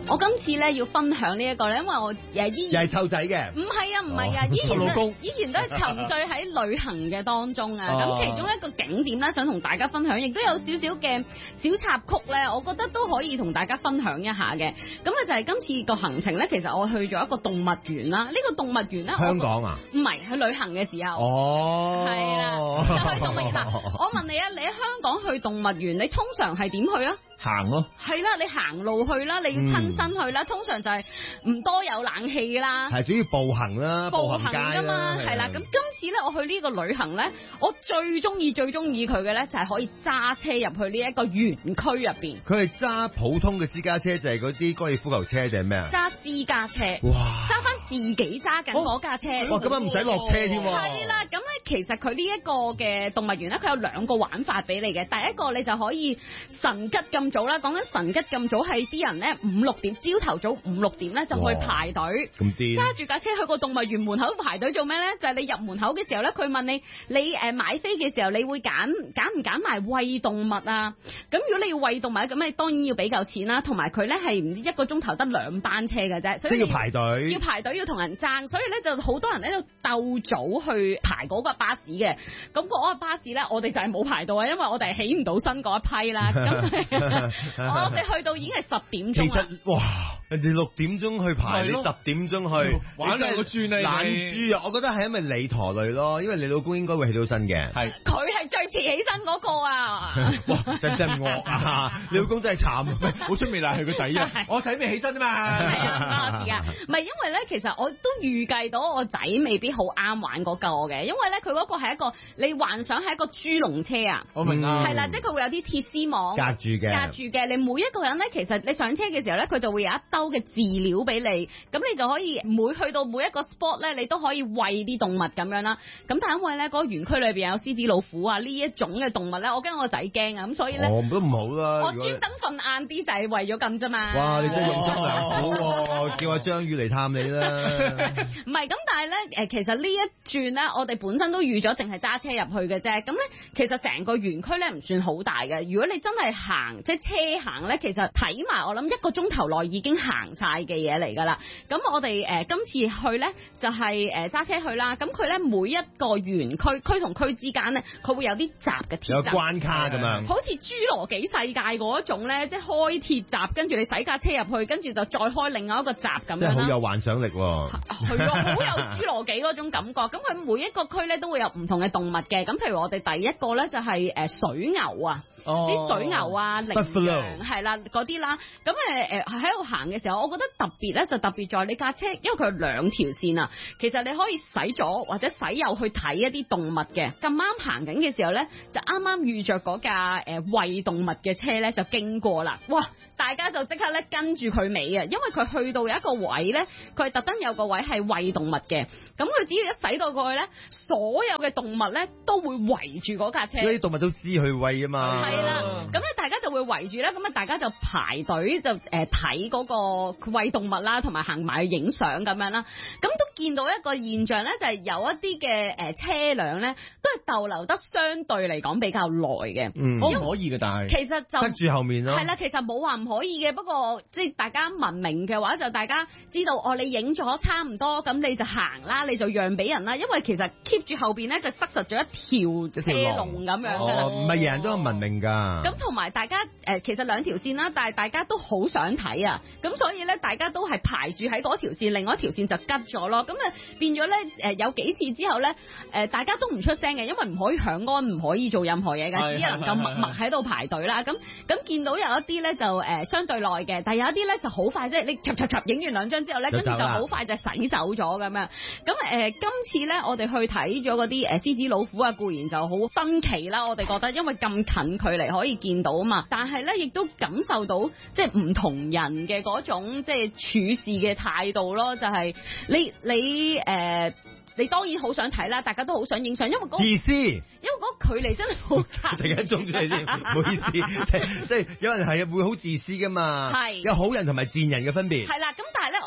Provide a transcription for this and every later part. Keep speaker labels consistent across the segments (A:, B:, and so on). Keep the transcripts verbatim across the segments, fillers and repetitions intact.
A: 我今次咧要分享呢一個咧，因為我誒依
B: 又係湊仔嘅，
A: 唔係啊唔係啊，
B: 哦
A: 依然
B: 老公
A: 都依然都係沉醉喺旅行嘅當中啊。咁、
B: 哦
A: 其中一個景點咧，想同大家分享，亦都有少少嘅小插曲咧，我覺得都可以同大家分享一下嘅。咁啊就係今次個行程咧，其實我去咗一個動物園啦。呢、個動物園咧，
B: 香港啊？
A: 唔係去旅行嘅時候。
B: 哦，
A: 係啦，就去動物園啦。我問你啊，你喺香港去動物園，你通常係點去啊？
C: 行咯，
A: 係啦，你行路去啦，你要親身去啦。通常就係唔多有冷氣啦，
B: 係主要步行啦，
A: 步
B: 行街
A: 㗎嘛，係啦。咁今次咧，我去呢個旅行咧，我最中意最中意佢嘅咧，就係可以揸車入去呢一個園區入邊。
B: 佢係揸普通嘅私家車，就係嗰啲高爾夫球車定係咩啊？
A: 揸私家車，
B: 哇！
A: 揸翻自己揸緊嗰架車。
B: 哇！咁樣唔使落車添喎。
A: 係啦，咁咧其實佢呢一個嘅動物園咧，佢有兩個玩法俾你嘅。第一個你就可以神吉咁早啦，講緊神吉咁早係啲人咧五六點，朝頭早五六點咧就去排隊，
B: 咁癲，
A: 揸住架車去個動物園門口排隊做咩咧？就係、你入門口嘅時候咧，佢問你你誒買飛嘅時候，你會揀揀唔揀埋餵動物啊？咁如果你要餵動物，咁你當然要俾夠錢啦。同埋佢咧係唔知一個鐘頭得兩班車嘅啫，所以
B: 即係要排隊，
A: 要排隊要同人爭，所以咧就好多人喺度鬥早去排嗰個巴士嘅。咁嗰個巴士咧，我哋就係冇排到啊，因為我哋係起唔到身嗰一批啦。咁所以我哋去到已經係十點鐘啦。
B: 其實哇，人哋六點鐘去排，你十點鐘去
C: 玩兩個轉啊！
B: 懶豬啊！我覺得係因為你陀累咯，因為你老公應該會起到身嘅。
C: 係
A: 佢係最遲起身嗰個啊！
B: 哇，真真惡啊！你老公真係慘，
C: 好出面啦，係個仔啊！我仔未起身啊嘛。
A: 係啊，唔關我事啊。唔係因為咧，其實我都預計到我仔未必好啱玩嗰個嘅，因為咧佢嗰個係一個你幻想係一個豬籠車啊。
C: 我明啊。
A: 係啦，即係佢會有啲鐵絲網
B: 隔住嘅，
A: 隔住嘅。你每一個人咧，其實你上車嘅時候咧，佢就會有一兜嘅飼料俾你，咁你就可以每去到每一個 spot 咧，你都可以餵啲動物咁樣啦。咁但係因為咧嗰個園區裏邊有獅子、老虎啊呢一種嘅動物咧，我驚我個仔驚啊，咁所以咧，
B: 哦都唔好啦。
A: 我專登瞓晏啲就係為咗咁啫嘛。
B: 哇！你真係用心良苦喎，叫阿章魚嚟探你啦。
A: 唔係咁，但係咧誒，其實呢一轉咧，我哋本身都預咗淨係揸車入去嘅啫。咁咧，其實成個園區咧唔算好大嘅。如果你真係行即係車行咧，其實睇埋我諗一個鐘頭內已經行晒嘅嘢嚟㗎啦。咁我哋誒、呃、今次去咧就係誒揸車去啦。咁佢咧每一個園區區同區之間咧，佢會有啲閘嘅鐵閘，
B: 有關卡咁樣，
A: 好似侏羅紀世界嗰種咧，即係開鐵閘，跟住你駛架車入去，跟住就再開另外一個閘咁樣啦。
B: 即係好有幻想力喎。
A: 係咯，好有侏羅紀嗰種感覺。咁佢每一個區咧都會有唔同嘅動物嘅。咁譬如我哋第一個咧就係誒水牛啊。啲、哦、水牛啊、羚羊係啦嗰啲啦，咁誒誒喺度行嘅時候，我覺得特別咧就特別在你架車，因為佢有兩條線啊，其實你可以駛左或者駛右去睇一啲動物嘅。咁啱行緊嘅時候咧，就啱啱遇着嗰架誒餵動物嘅車咧就經過啦，哇！大家就即刻咧跟住佢尾啊，因為佢去到有一個位咧，佢係特登有個位係餵動物嘅，咁佢只要一駛到過去咧，所有嘅動物咧都會圍住嗰架車。
B: 呢啲動物都知去餵啊嘛。
A: 係啦，咁咧大家就會圍住咧，咁啊大家就排隊就誒睇嗰個餵動物啦，同埋行埋去影相咁樣啦。咁都見到一個現象咧，就係、是、有一啲嘅誒車輛咧，都係逗留得相對嚟講比較耐嘅。
B: 嗯，
C: 可唔可以嘅？但係
A: 其實就
B: 跟住後面咯。
A: 係啦，其實冇話唔可以嘅，不過即係大家文明嘅話，就大家知道哦，你影咗差唔多，咁你就行啦，你就讓俾人啦。因為其實 keep 住後邊咧，就塞實咗一條車龍咁樣嘅。
B: 哦，唔係人人都有文明㗎。
A: 咁同埋大家誒、呃，其實兩條線啦，但係大家都好想睇啊，咁所以咧，大家都係排住喺嗰條線，另外一條線就吉咗咯。咁啊變咗咧誒，有幾次之後咧誒、呃，大家都唔出聲嘅，因為唔可以響安，唔可以做任何嘢㗎，只能夠默默喺度排隊啦。咁咁見到有一啲咧就誒、呃、相對耐嘅，但係有一啲咧就好快，即係你插插插影完兩張之後咧，跟住就好快就洗走咗咁樣。咁誒、呃、今次咧我哋去睇咗嗰啲誒獅子老虎啊，固然就好新奇啦，我哋覺得因為咁近距離可以見到啊嘛，但係咧亦都感受到即係唔同人嘅嗰種即係處事嘅態度咯，就係、是、你你誒。呃你當然好想睇啦，大家都好想影相，因為嗰、那個、自
B: 私，因
A: 為嗰個距離真係好近。
B: 突然間中咗你先，唔好意思，即係即係有人係會好自私噶嘛，係有好人同埋賤人嘅分別。
A: 係啦，咁但係咧，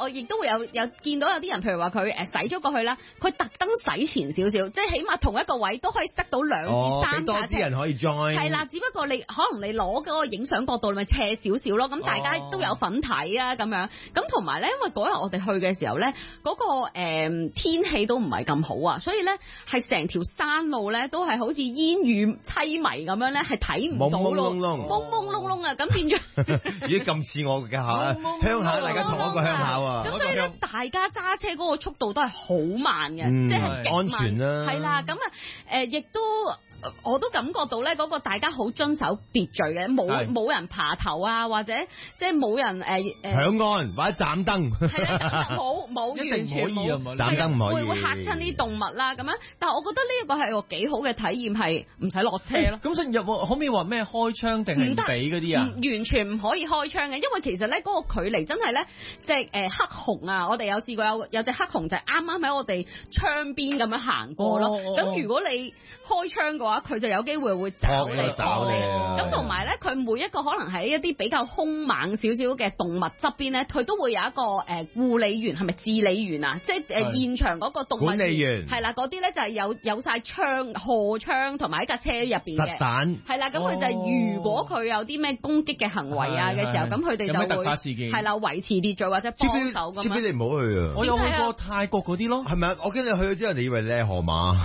A: 我亦都會有有見到有啲人，譬如話佢誒洗咗過去啦，佢特登洗前少少，即係起碼同一個位都可以塞到兩至三架車。
B: 多啲人可以 join。係
A: 啦，只不過你可能你攞嗰個影相角度，你咪斜少少咯。咁大家都有份睇啊，咁樣。咁同埋咧，因為嗰日我哋去嘅時候咧，嗰、嗰個誒、呃、天氣都唔係咁好啊，所以咧係成條山路咧都係好似煙雨凄迷咁樣咧，係睇唔到咯，朦朦胧胧啊，咁變咗。
B: 咦，咁似我嘅嚇鄉下，大家同一個鄉下喎。
A: 咁所以咧，大家揸車嗰個速度都係好慢嘅，嗯、即係
B: 安全啦。
A: 係啦，咁啊誒，亦都。我都感覺到咧，嗰個大家好遵守秩序嘅，冇冇人爬頭啊，或者即係冇人誒誒
B: 響安或者斬燈，
A: 係啊，冇冇完全冇
B: 斬燈唔可以，
A: 會會嚇親啲動物啦咁樣。但係我覺得呢一個係個幾好嘅體驗，係唔使落車咯。
C: 咁所以有冇可唔可以話咩開窗定係唔俾嗰啲啊？
A: 完全唔可以開窗嘅，因為其實咧嗰個距離真係咧，即係誒黑熊啊！我哋有試過有有隻黑熊就係啱啱喺我哋窗邊咁樣行過咯。咁如果你開窗嘅話，佢就有機會會找你找你。咁同埋咧，佢每一個可能喺一啲比較兇猛少少嘅動物側邊咧，佢都會有一個誒護理員，係咪治理員啊？即係誒現場嗰個動物
B: 管理員
A: 係啦，嗰啲咧就係有有曬槍、荷槍同埋喺架車入邊嘅實彈。係啦，咁佢就係如果佢有啲咩攻擊嘅行為啊嘅時候，咁佢哋就會係啦維持秩序或者幫手咁樣。
B: 知唔知你唔好去啊？
C: 我有去過泰國嗰啲咯。係
B: 咪啊？我驚你去咗之後，你以為你係河馬？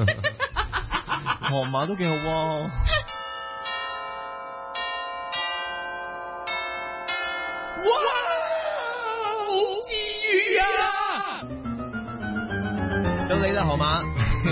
C: 河馬都幾好喎。哇！好治癒啊！
B: 到你啦，河馬。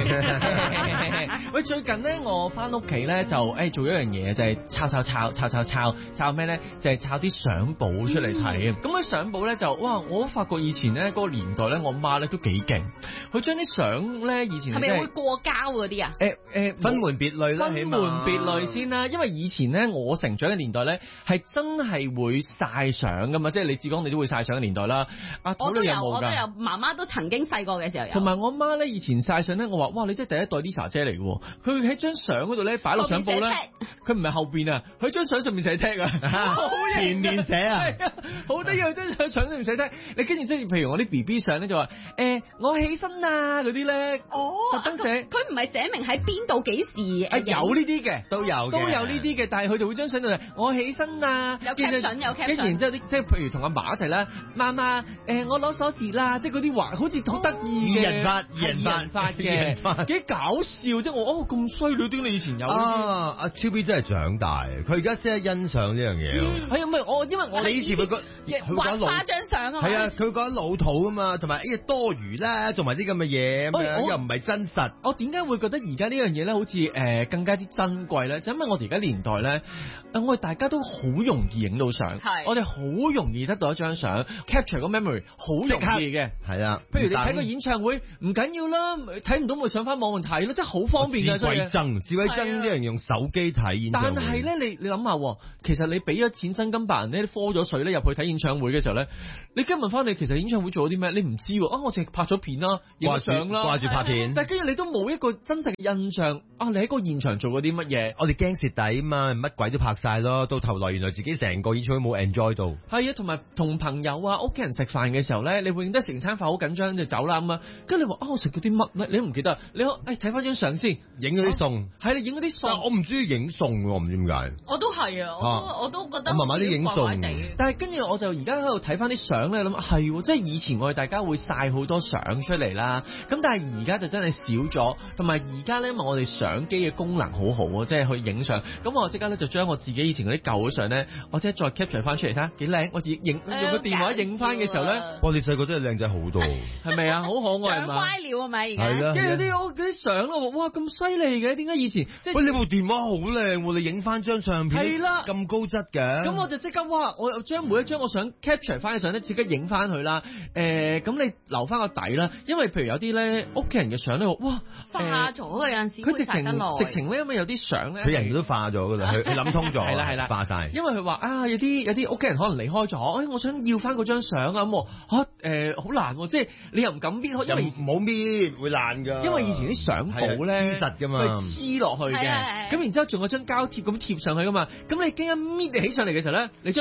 C: 喂，最近咧，我翻屋企咧就誒、欸、做一樣嘢，就係、是、抄抄抄抄抄抄抄咩咧？就係、是、抄啲相簿出嚟睇。咁啲相簿咧就哇，我都發覺以前咧嗰、那個年代咧，我媽咧都幾勁。佢將啲相咧以前係咪會
A: 過膠嗰啲啊？
C: 誒誒、欸欸，
B: 分門別類啦，
C: 分門別類先啦。因為以前咧我成長嘅年代咧係真係會曬相噶嘛，即係你志剛你都會曬相嘅年代啦。阿
A: 我都有，我都有，媽媽都曾經細個嘅時候有。
C: 同埋我媽咧以前曬相咧，我話哇，你真係第一代 Lisa 姐嚟嘅喎。佢喺張相嗰度咧擺落相簿咧，佢唔係後邊啊，佢張相上面寫 tag 啊，
B: 前面寫啊，
C: 好得意啊！張相上面寫 tag，你跟住即係譬如我啲 B B 相咧就話誒、欸、我起身啊嗰啲咧，
A: 哦，
C: 特登寫，
A: 佢唔係寫明喺邊度幾時
C: 啊，有呢啲嘅
B: 都有
C: 都有呢啲嘅，但係佢就會張相度我起身啊，
A: 有 caption 有 caption，跟住
C: 然之後啲即係譬如同阿嫲一齊啦，媽媽誒我攞鎖匙啦，即係嗰啲話好似好得意嘅
B: 二人法二人法
C: 嘅，幾搞笑即係我哦咁衰女啲你以前有
B: 啊，阿超 B 真係長大，佢而家識得欣賞呢樣嘢。
C: 係啊，唔係我因為我
B: 你以前佢覺佢
A: 畫花張相啊，
B: 係啊，佢覺得老土啊嘛，同埋哎呀多餘啦，做埋啲咁嘅嘢咁樣又唔係真實。
C: 我點解會覺得而家呢樣嘢咧好似誒、呃、更加之珍貴咧？就因為我哋而家年代咧，我哋大家都好容易影到相，我哋好容易得到一張相 capture 個 memory 好容易嘅，
B: 係啊。
C: 譬如你睇個演唱會唔緊要啦，睇唔到咪上翻網睇咯，真係好方便嘅。
B: 智慧增，智慧增啲人用手機睇演唱會。
C: 但係咧，你你諗下，其實你俾咗錢真金白銀咧，科咗水咧入去睇演唱會嘅時候咧，你今日問翻你，其實演唱會做咗啲咩？你唔知喎。啊，我淨係拍咗片啦，影相啦，
B: 掛住拍片。
C: 但係跟住你都冇一個真實嘅印象。啊，你喺個現場做過啲乜嘢？
B: 我哋驚蝕底啊嘛，乜鬼都拍晒咯。到頭來原來自己成個演唱會冇 enjoy 到。
C: 係啊，同埋同朋友啊、屋企人食飯嘅時候咧，你會影得成餐飯好緊張就走啦咁啊。跟住你話啊，我食咗啲乜咧？你都唔記得。你誒睇翻張相先，
B: 影嗰啲餸。
C: 係你影嗰啲餸。
B: 我唔中意影餸喎，唔知點解。
A: 我都係啊，我都、啊、我都覺得。
B: 我慢慢啲影餸。
C: 但係跟住我就而家喺度睇翻啲相咧，諗係即係以前我哋大家會曬好多相出嚟啦。咁但係而家就真係少咗，同埋而家咧因為我哋相機嘅功能好好啊，即係去影相。咁我即刻咧就將我自己以前嗰啲舊嘅相咧，我即係再 capture 翻出嚟睇下幾靚。我影影用個電話影翻嘅時候咧，
B: 我哋細個真係靚仔好多，
C: 係咪啊？好可愛係嘛？
A: 長乖了係咪而家？
B: 係啦。
C: 跟住啲啲相咯，哇咁犀利嘅，點解以前即係？
B: 喂，你部電話好靚喎，你影翻張相片係啦，咁高質嘅。
C: 咁我就即刻哇！我又將每一張我想 capture 翻嘅相咧，即刻影翻佢啦。誒、呃，咁你留翻個底啦，因為譬如有啲咧屋企人嘅相咧，哇
A: 化咗嘅有陣時，
C: 佢直情直情咧，因為有啲相咧，
B: 佢人都化咗噶啦，佢佢諗通咗，
C: 係啦係啦，
B: 化晒。
C: 因為佢話啊，有啲有啲屋企人可能離開咗，誒、哎，我想要翻嗰張相啊咁，嚇誒好難喎，即係你又唔敢搣，因為
B: 冇搣會爛㗎。因
C: 為以前啲相簿咧
B: 黐實㗎嘛，
C: 係黐落去嘅，咁然之後仲有張膠貼咁貼上去㗎嘛，咁你驚一搣起上嚟嘅時候咧，你張相就可能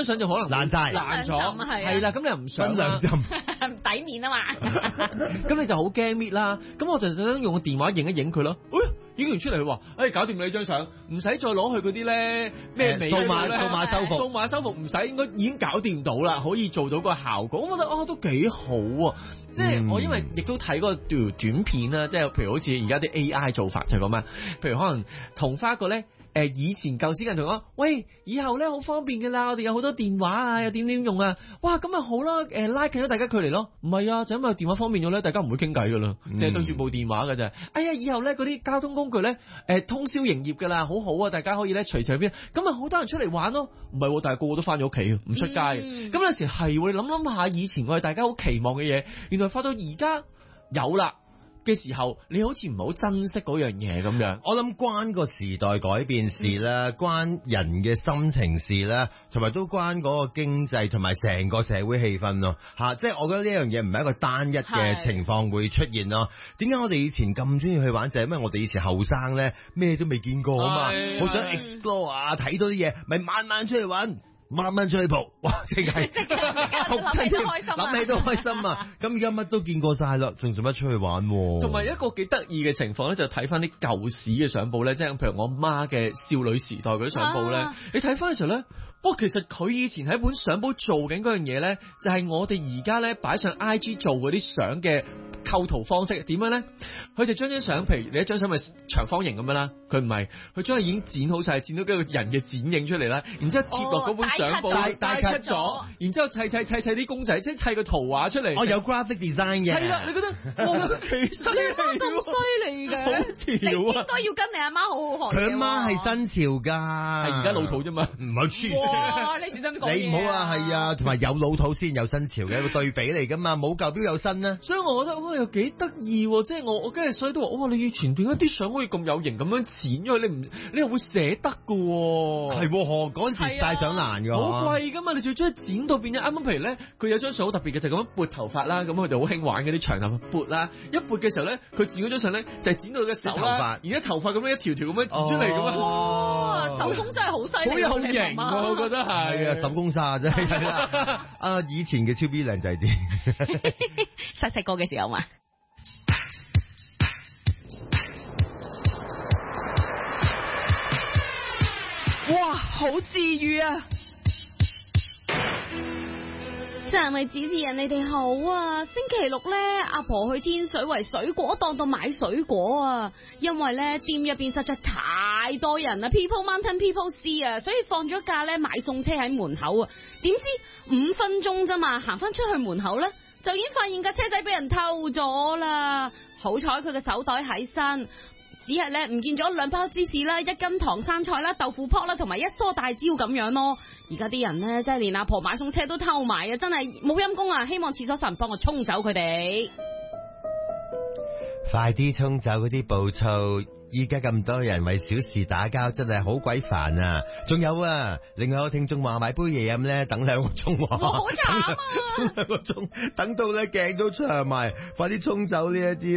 C: 能
B: 爛晒
C: 爛咗，係啦，咁你又唔想啦，
A: 唔抵面啊嘛，
C: 咁你就好驚搣啦。咁我就特登用個電話影一影佢咯。哎影完出嚟佢話，誒搞掂你張相，唔使再攞去嗰啲咧咩美
B: 數碼數碼修復，
C: 數碼修復唔使，應該已經搞掂到啦，可以做到個效果。我覺得啊都幾好啊，即係我因為亦都睇過條短片啦，即係譬如好似而家啲 A I 做法就係咁啊，譬如可能同花個咧。誒以前舊時人同我講，喂，以後咧好方便㗎啦，我哋有好多電話啊，又點點用啊，哇，咁咪好咯，誒拉近咗大家距離咯，唔係啊，就因為電話方便咗咧，大家唔會傾偈㗎啦，淨係對住部電話㗎咋，哎呀，以後咧嗰啲交通工具咧，誒、呃、通宵營業㗎啦，好好啊，大家可以咧隨時去邊，咁咪好多人出嚟玩咯，唔係、啊，但係個個都翻咗屋企，唔出街，咁、嗯、有時係會諗諗下以前我哋大家好期望嘅嘢，原來發到而家有啦。嘅時候，你好似唔係好珍惜嗰樣嘢咁樣。
B: 我諗關個時代改變事啦，嗯、關人嘅心情事啦，同埋都關嗰個經濟同埋成個社會氣氛咯。嚇、啊，即係我覺得呢樣嘢唔係一個單一嘅情況會出現咯。點解我哋以前咁中意去玩？就係、是、因為我哋以前後生咧，咩都未見過啊嘛，好想 explore 啊，睇到啲嘢，咪晚晚出去玩。晚晚出去蒲，哇！即係
A: 諗起都開心，
B: 諗起都開心啊！咁而家乜都見過晒啦，仲做乜出去玩？
C: 同埋一個幾得意嘅情況咧，就睇翻啲舊時嘅相簿咧，即係譬如我媽嘅少女時代嗰啲相簿咧，啊、你睇翻嘅時候咧，哇！其實佢以前喺本相簿做緊嗰樣嘢咧，就係、是、我哋而家咧擺上 I G 做嗰啲相嘅構圖方式點樣咧？佢就將張相，譬如你一張相咪長方形咁樣啦，佢唔係，佢將佢已經剪好晒，剪到幾個人嘅剪影出嚟啦，然之後貼落嗰本相簿，大 cut 咗，然之後砌砌砌砌啲公仔，即係砌個圖畫出嚟。
B: 哦，有 graphic design 嘅。係
C: 啦，你覺得哇，幾犀利？
A: 咁犀利嘅，
C: 好潮啊！
A: 你應該要跟你阿媽好好學。
B: 佢阿媽係新潮㗎，
C: 係而家老土啫嘛，
B: 唔係黐線。
A: 哇！你小心啲講嘢。
B: 你唔好啊，係啊，同埋有老土先有新潮嘅一個對比嚟㗎嘛，冇舊標有新啊。
C: 所以我覺得哇，又幾得意喎！即係我我跟住所以都話，哇！你以前點解啲相可以咁有型咁樣剪咗？你唔你又會捨得㗎喎？係
B: 喎，嗰陣時晒相難㗎，
C: 好貴㗎嘛！你仲要將佢剪到變咗啱啱，譬如咧，佢有張相好特別嘅，就咁樣撥頭髮啦，咁佢哋好興玩嗰啲長頭髮撥啦，一撥嘅時候咧，佢剪嗰張相咧就係剪到個手啦，而家頭髮咁樣一條條咁樣剪出嚟咁啊！
A: 哇，手工真係好犀利，
C: 好有型喎！我覺得係
B: 啊，手工沙真係啦。啊，以前嘅超 B 靚仔啲，
A: 細細個嘅時候嘛。
D: 哇，好治癒啊！
A: 三位主持人，你哋好啊！星期六咧，阿婆去天水圍水果檔度買水果啊，因為咧店入邊實在太多人啦 ，People Mountain People Sea 啊，所以放咗假咧買餸車喺門口啊。點知五分鐘咋嘛，行翻出去門口咧，就已經發現架車仔俾人偷咗啦。好彩佢嘅手袋喺身。只係咧唔見咗兩包芝士啦，一斤唐生菜啦，豆腐泡啦，同埋一梳大蕉咁樣咯。而家啲人咧真係連阿婆買餸車都偷埋啊！真係冇陰功啊！希望廁所神幫我沖走佢哋。
B: 快啲沖走嗰啲暴躁！依家咁多人為小事打交，真係好鬼煩啊！仲有啊，另外有聽眾話買杯嘢飲咧，等兩個鐘，
A: 我好慘啊！
B: 兩個鐘等到咧鏡都長埋，快啲沖走呢一啲